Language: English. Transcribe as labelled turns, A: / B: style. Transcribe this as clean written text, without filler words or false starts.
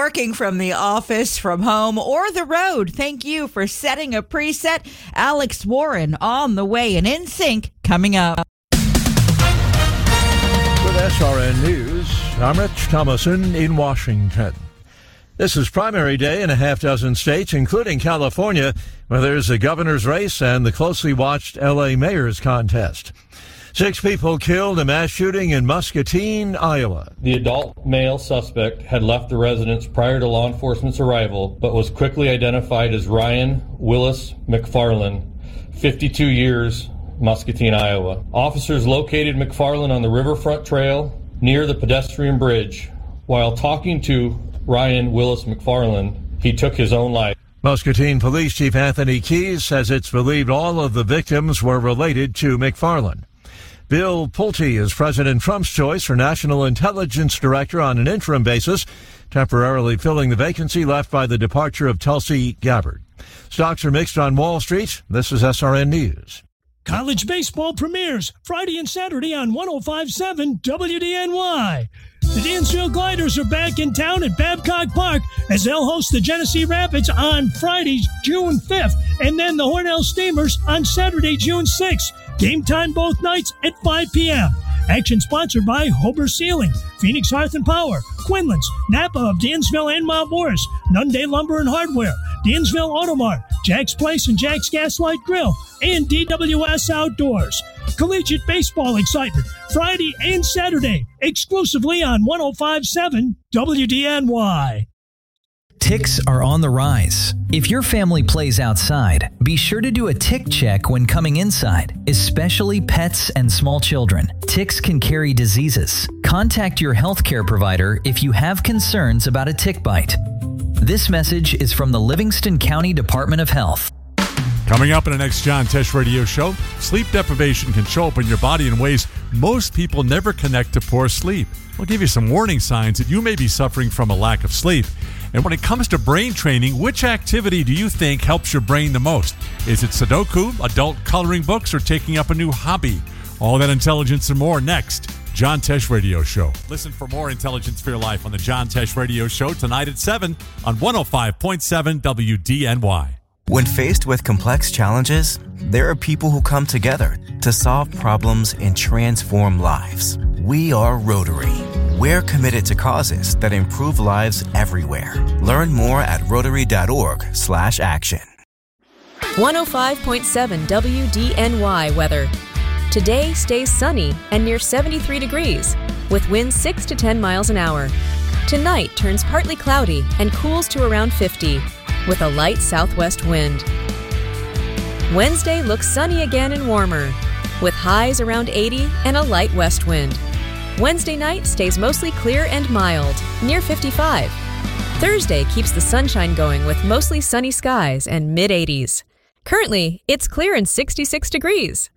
A: working from the office, from home, or the road. Thank you for setting a preset. Alex Warren on the way and In Sync coming up.
B: With SRN News, I'm Rich Thomason in Washington. This is primary day in a half dozen states, including California, where there's a governor's race and the closely watched L.A. mayor's contest. 6 people killed in a mass shooting in Muscatine, Iowa.
C: The adult male suspect had left the residence prior to law enforcement's arrival, but was quickly identified as Ryan Willis McFarland, 52 years, Muscatine, Iowa. Officers located McFarland on the Riverfront Trail near the pedestrian bridge. While talking to Ryan Willis McFarland, he took his own life.
B: Muscatine Police Chief Anthony Keyes says it's believed all of the victims were related to McFarland. Bill Pulte is President Trump's choice for National Intelligence Director on an interim basis, temporarily filling the vacancy left by the departure of Tulsi Gabbard. Stocks are mixed on Wall Street. This is SRN News.
D: College baseball premieres Friday and Saturday on 105.7 WDNY. The Dansville Gliders are back in town at Babcock Park as they'll host the Genesee Rapids on Friday, June 5th, and then the Hornell Steamers on Saturday, June 6th. Game time both nights at 5 p.m. Action sponsored by Hober Sealing, Phoenix Hearth and Power, Quinlan's, Napa of Dansville and Mount Morris, Nunday Lumber and Hardware, Dansville Automart, Jack's Place and Jack's Gaslight Grill, and DWS Outdoors. Collegiate baseball excitement Friday and Saturday, exclusively on 105.7 WDNY.
E: Ticks are on the rise. If your family plays outside, be sure to do a tick check when coming inside, especially pets and small children. Ticks can carry diseases. Contact your healthcare provider if you have concerns about a tick bite. This message is from the Livingston County Department of Health.
F: Coming up in the next John Tesh Radio Show, sleep deprivation can show up in your body in ways most people never connect to poor sleep. We'll give you some warning signs that you may be suffering from a lack of sleep. And when it comes to brain training, which activity do you think helps your brain the most? Is it Sudoku, adult coloring books, or taking up a new hobby? All that intelligence and more next. John Tesh Radio Show. Listen for more intelligence for your life on the John Tesh Radio Show tonight at 7 on 105.7 WDNY.
G: When faced with complex challenges, there are people who come together to solve problems and transform lives. We are Rotary. We're committed to causes that improve lives everywhere. Learn more at rotary.org/action.
H: 105.7 WDNY weather. Today stays sunny and near 73 degrees, with winds 6 to 10 miles an hour. Tonight turns partly cloudy and cools to around 50, with a light southwest wind. Wednesday looks sunny again and warmer, with highs around 80 and a light west wind. Wednesday night stays mostly clear and mild, near 55. Thursday keeps the sunshine going with mostly sunny skies and mid-80s. Currently, it's clear and 66 degrees.